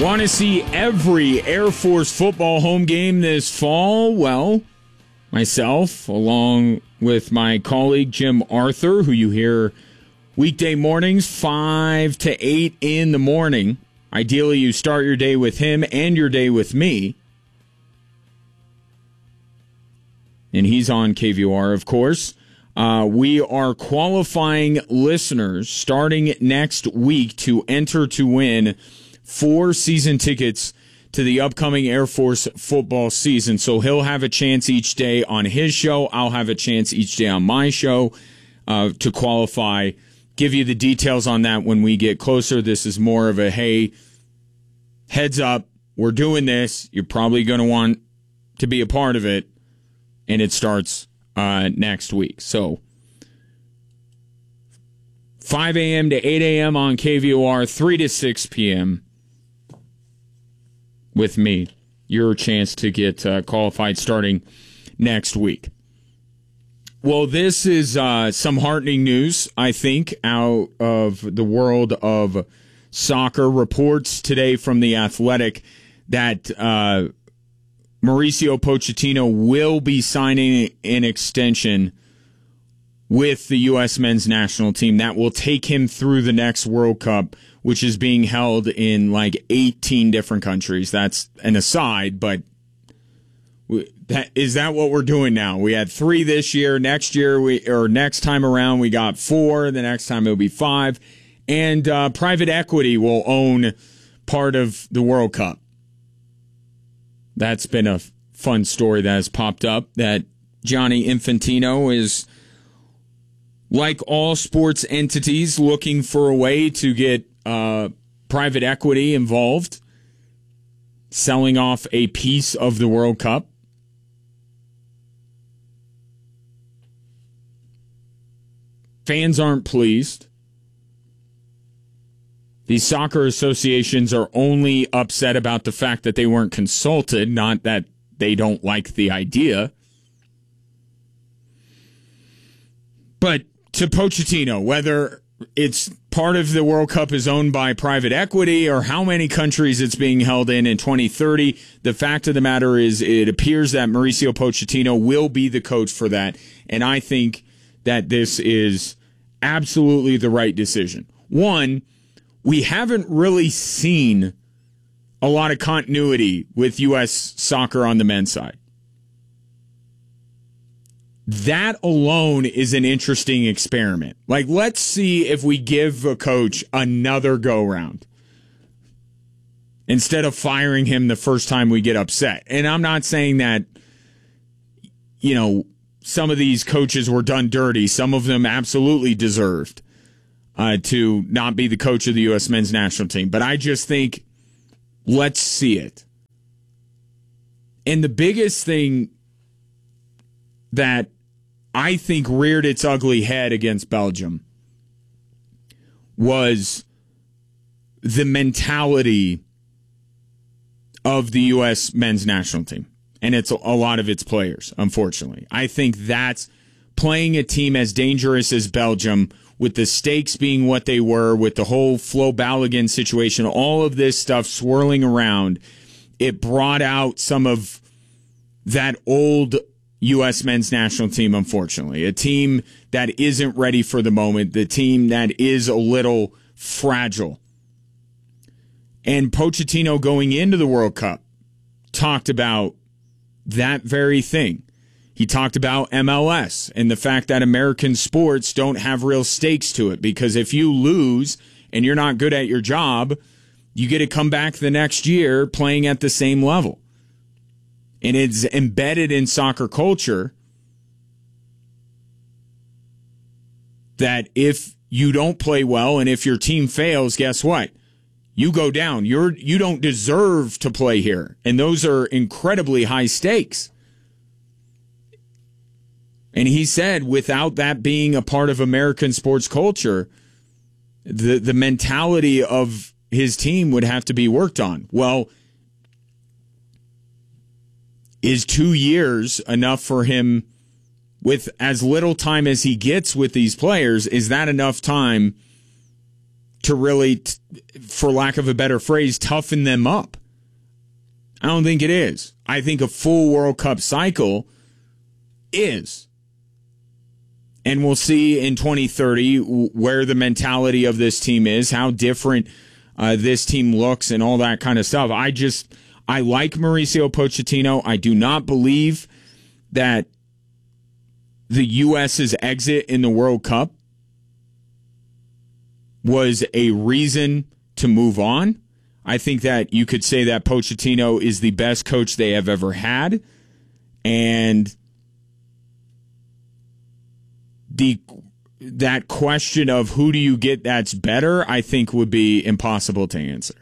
Want to see every Air Force football home game this fall? Well, myself, along with my colleague Jim Arthur, who you hear weekday mornings, 5 to 8 in the morning. Ideally, you start your day with him and your day with me. And he's on KVOR, of course. We are qualifying listeners starting next week to enter to win 4 season tickets to the upcoming Air Force football season. So he'll have a chance each day on his show. I'll have a chance each day on my show to qualify. Give you the details on that when we get closer. This is more of a, hey, heads up, we're doing this. You're probably going to want to be a part of it. And it starts next week. So 5 a.m. to 8 a.m. on KVOR, 3 to 6 p.m. with me. Your chance to get qualified starting next week. Well, this is some heartening news, I think, out of the world of soccer. Reports today from The Athletic that Mauricio Pochettino will be signing an extension with the U.S. men's national team that will take him through the next World Cup, which is being held in like 18 different countries. That's an aside, but is that what we're doing now? We had 3 this year. Next year, next time around, we got 4. The next time it'll be 5. And private equity will own part of the World Cup. That's been a fun story that has popped up, that Gianni Infantino is, like all sports entities, looking for a way to get private equity involved, selling off a piece of the World Cup. Fans aren't pleased. These soccer associations are only upset about the fact that they weren't consulted, not that they don't like the idea. But to Pochettino, whether it's part of the World Cup is owned by private equity or how many countries it's being held in 2030, the fact of the matter is it appears that Mauricio Pochettino will be the coach for that. And I think that this is absolutely the right decision. One, we haven't really seen a lot of continuity with U.S. soccer on the men's side. That alone is an interesting experiment. Like, let's see if we give a coach another go-round instead of firing him the first time we get upset. And I'm not saying that, you know, some of these coaches were done dirty. Some of them absolutely deserved to not be the coach of the U.S. men's national team. But I just think, let's see it. And the biggest thing that I think reared its ugly head against Belgium was the mentality of the U.S. men's national team. And it's a lot of its players, unfortunately. I think that's playing a team as dangerous as Belgium, with the stakes being what they were, with the whole Flo Balogun situation, all of this stuff swirling around. It brought out some of that old U.S. men's national team, unfortunately. A team that isn't ready for the moment, the team that is a little fragile. And Pochettino going into the World Cup talked about that very thing. He talked about MLS and the fact that American sports don't have real stakes to it, because if you lose and you're not good at your job, you get to come back the next year playing at the same level. And it's embedded in soccer culture that if you don't play well and if your team fails, guess what? You go down. You don't deserve to play here. And those are incredibly high stakes. And he said without that being a part of American sports culture, the mentality of his team would have to be worked on. Well, is 2 years enough for him with as little time as he gets with these players? Is that enough time to really, for lack of a better phrase, toughen them up. I don't think it is. I think a full World Cup cycle is. And we'll see in 2030 where the mentality of this team is, how different this team looks, and all that kind of stuff. I like Mauricio Pochettino. I do not believe that the U.S.'s exit in the World Cup was a reason to move on. I think that you could say that Pochettino is the best coach they have ever had. And that question of who do you get that's better, I think would be impossible to answer.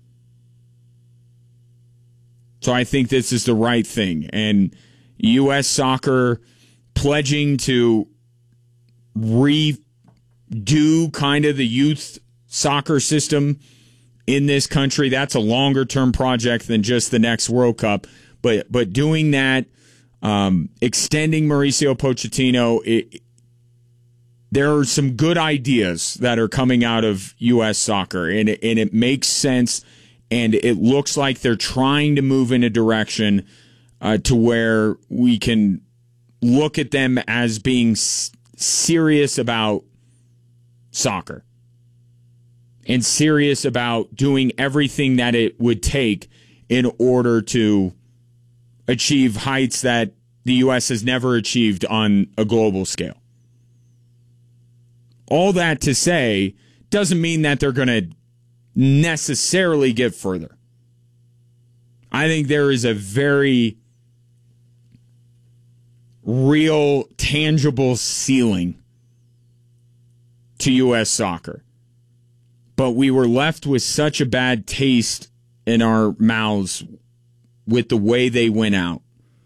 So I think this is the right thing. And U.S. soccer pledging to redo kind of the youth soccer system in this country, that's a longer term project than just the next World Cup. But doing that, extending Mauricio Pochettino, there are some good ideas that are coming out of U.S. soccer, and it makes sense, and it looks like they're trying to move in a direction to where we can look at them as being serious about soccer and serious about doing everything that it would take in order to achieve heights that the U.S. has never achieved on a global scale. All that to say doesn't mean that they're going to necessarily get further. I think there is a very real, tangible ceiling to U.S. soccer. But we were left with such a bad taste in our mouths with the way they went out.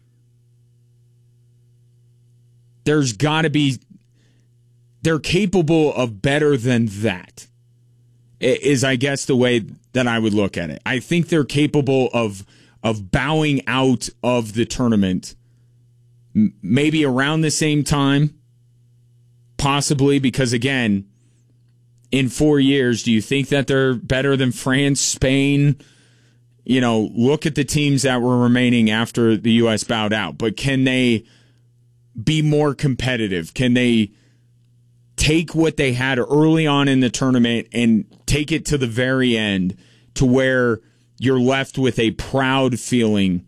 There's got to be... They're capable of better than that, is, I guess, the way that I would look at it. I think they're capable of bowing out of the tournament maybe around the same time, possibly, because, again, in 4 years, do you think that they're better than France, Spain? You know, look at the teams that were remaining after the U.S. bowed out. But can they be more competitive? Can they take what they had early on in the tournament and take it to the very end to where you're left with a proud feeling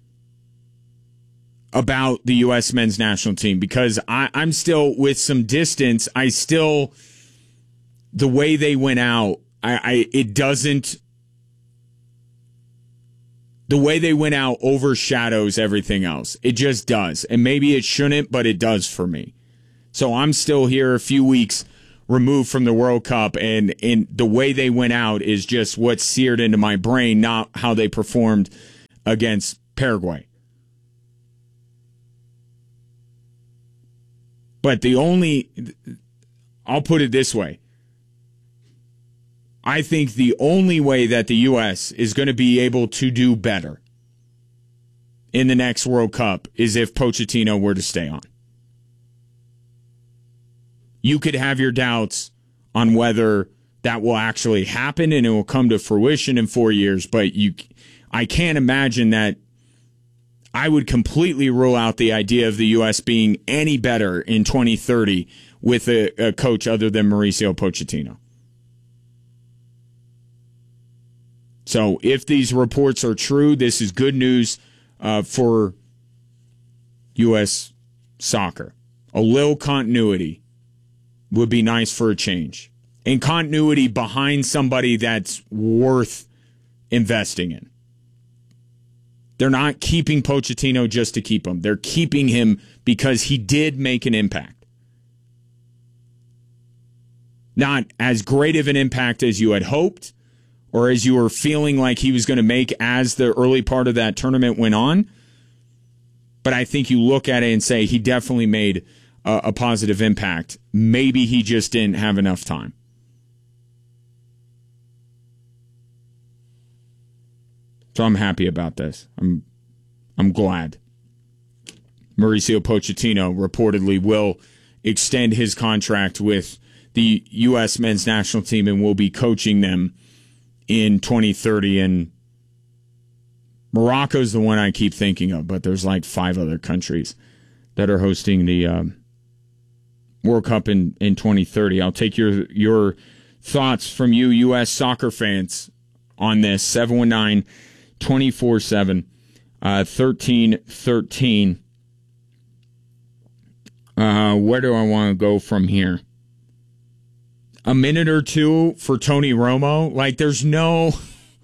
about the U.S. men's national team? Because I'm still, with some distance, the way they went out, the way they went out overshadows everything else. It just does. And maybe it shouldn't, but it does for me. So I'm still here a few weeks removed from the World Cup, and the way they went out is just what's seared into my brain, not how they performed against Paraguay. But I'll put it this way. I think the only way that the U.S. is going to be able to do better in the next World Cup is if Pochettino were to stay on. You could have your doubts on whether that will actually happen and it will come to fruition in 4 years, but I can't imagine that. I would completely rule out the idea of the U.S. being any better in 2030 with a coach other than Mauricio Pochettino. So if these reports are true, this is good news for U.S. soccer. A little continuity would be nice for a change. And continuity behind somebody that's worth investing in. They're not keeping Pochettino just to keep him. They're keeping him because he did make an impact. Not as great of an impact as you had hoped or as you were feeling like he was going to make as the early part of that tournament went on. But I think you look at it and say he definitely made a positive impact. Maybe he just didn't have enough time. So I'm happy about this. I'm glad. Mauricio Pochettino reportedly will extend his contract with the U.S. men's national team and will be coaching them in 2030. And Morocco's the one I keep thinking of, but there's like 5 other countries that are hosting the World Cup in 2030. I'll take your thoughts from you U.S. soccer fans on this. 719-24-7, 1313. Where do I want to go from here? A minute or two for Tony Romo. Like, there's no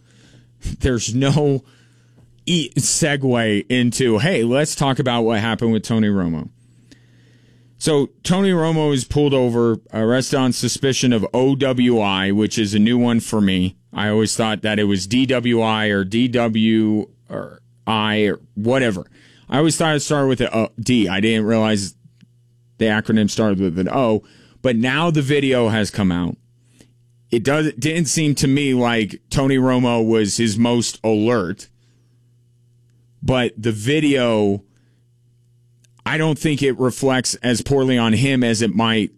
segue into, hey, let's talk about what happened with Tony Romo. So Tony Romo is pulled over, arrested on suspicion of OWI, which is a new one for me. I always thought that it was DWI or DW or I or whatever. I always thought it started with a D. I didn't realize the acronym started with an O. But now the video has come out. It didn't seem to me like Tony Romo was his most alert. But the video, I don't think it reflects as poorly on him as it might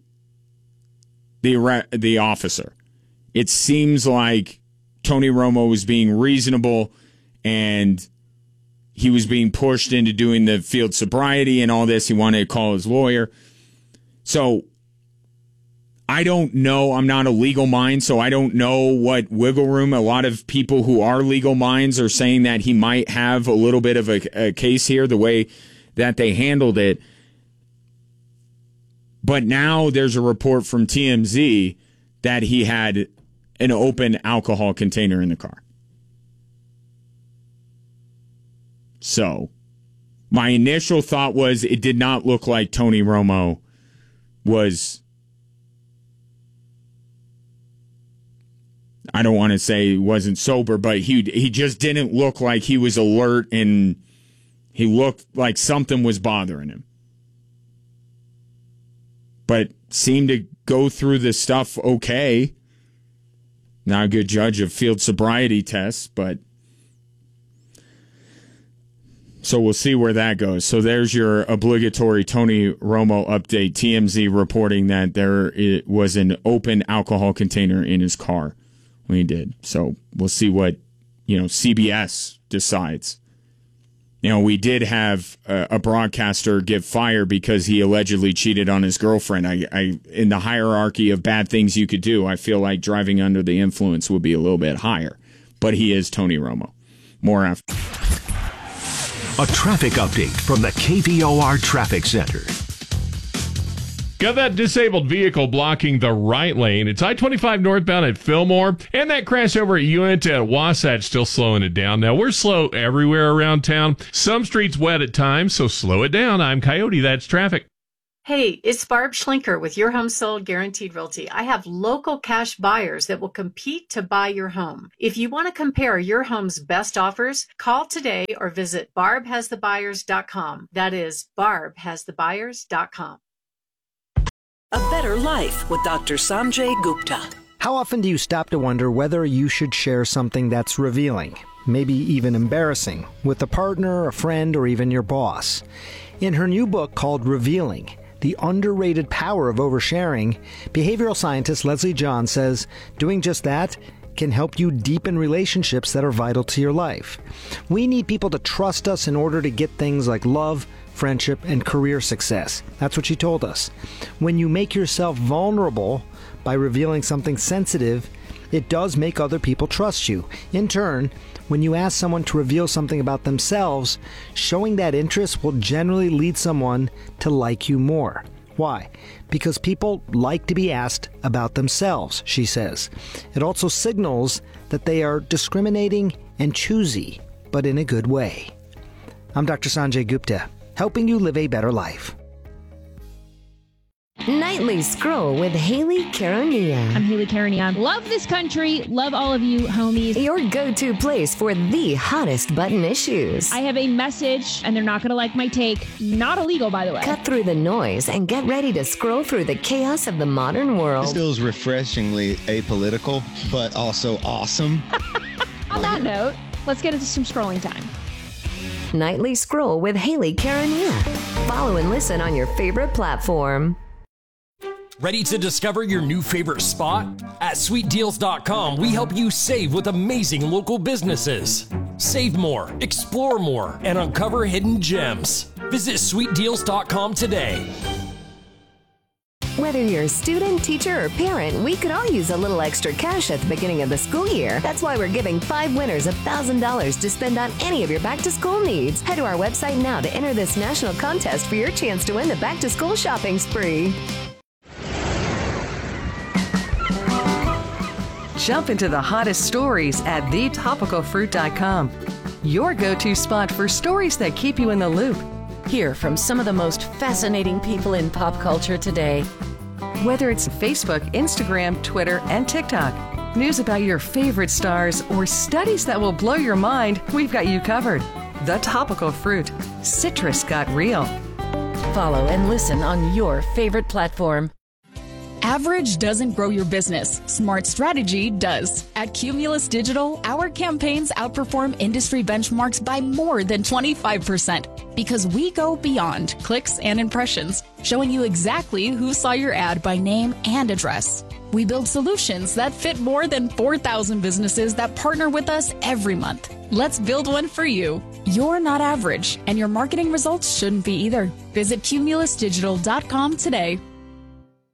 the officer. It seems like Tony Romo was being reasonable and he was being pushed into doing the field sobriety and all this. He wanted to call his lawyer. So I don't know. I'm not a legal mind, so I don't know what wiggle room. A lot of people who are legal minds are saying that he might have a little bit of a case here, the way that they handled it. But now there's a report from TMZ that he had an open alcohol container in the car. So my initial thought was it did not look like Tony Romo was, I don't want to say he wasn't sober, but he just didn't look like he was alert, and he looked like something was bothering him. But seemed to go through this stuff okay. Not a good judge of field sobriety tests, but so we'll see where that goes. So there's your obligatory Tony Romo update. TMZ reporting that there was an open alcohol container in his car when he did. So we'll see what, CBS decides. We did have a broadcaster get fired because he allegedly cheated on his girlfriend. I in the hierarchy of bad things you could do, I feel like driving under the influence would be a little bit higher. But he is Tony Romo. More after. A traffic update from the KVOR Traffic Center. Got that disabled vehicle blocking the right lane. It's I-25 northbound at Fillmore, and that crash over at Uinta at Wasatch still slowing it down. Now, we're slow everywhere around town. Some streets wet at times, so slow it down. I'm Coyote. That's traffic. Hey, it's Barb Schlinker with Your Home Sold Guaranteed Realty. I have local cash buyers that will compete to buy your home. If you want to compare your home's best offers, call today or visit barbhasthebuyers.com. That is barbhasthebuyers.com. A Better Life with Dr. Sanjay Gupta. How often do you stop to wonder whether you should share something that's revealing, maybe even embarrassing, with a partner, a friend, or even your boss? In her new book called Revealing, The Underrated Power of Oversharing, behavioral scientist Leslie John says doing just that can help you deepen relationships that are vital to your life. We need people to trust us in order to get things like love, friendship, and career success. That's what she told us. When you make yourself vulnerable by revealing something sensitive, it does make other people trust you. In turn, when you ask someone to reveal something about themselves, showing that interest will generally lead someone to like you more. Why? Because people like to be asked about themselves, she says. It also signals that they are discriminating and choosy, but in a good way. I'm Dr. Sanjay Gupta, helping you live a better life. Nightly Scroll with Haley Caronia. I'm Haley Caronia. Love this country. Love all of you, homies. Your go-to place for the hottest button issues. I have a message, and they're not going to like my take. Not illegal, by the way. Cut through the noise and get ready to scroll through the chaos of the modern world. This feels refreshingly apolitical, but also awesome. On that note, let's get into some scrolling time. Nightly Scroll with Haley Caronia. Follow and listen on your favorite platform. Ready to discover your new favorite spot? At SweetDeals.com, we help you save with amazing local businesses. Save more, explore more, and uncover hidden gems. Visit SweetDeals.com today. Whether you're a student, teacher, or parent, we could all use a little extra cash at the beginning of the school year. That's why we're giving 5 winners $1,000 to spend on any of your back-to-school needs. Head to our website now to enter this national contest for your chance to win the back-to-school shopping spree. Jump into the hottest stories at thetopicalfruit.com. Your go-to spot for stories that keep you in the loop. Hear from some of the most fascinating people in pop culture today. Whether it's Facebook, Instagram, Twitter, and TikTok, news about your favorite stars, or studies that will blow your mind, we've got you covered. The Topical Fruit. Citrus got real. Follow and listen on your favorite platform. Average doesn't grow your business. Smart strategy does. At Cumulus Digital, our campaigns outperform industry benchmarks by more than 25% because we go beyond clicks and impressions, showing you exactly who saw your ad by name and address. We build solutions that fit more than 4,000 businesses that partner with us every month. Let's build one for you. You're not average, and your marketing results shouldn't be either. Visit cumulusdigital.com today.